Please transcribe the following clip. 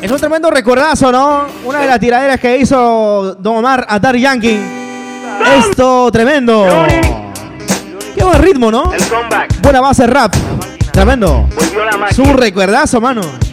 Es un tremendo recordazo, ¿no? Una de las tiraderas que hizo Don Omar a Daddy Yankee. Esto, tremendo. Qué buen ritmo, ¿no? Buena base rap. Tremendo. Es un recuerdazo, mano.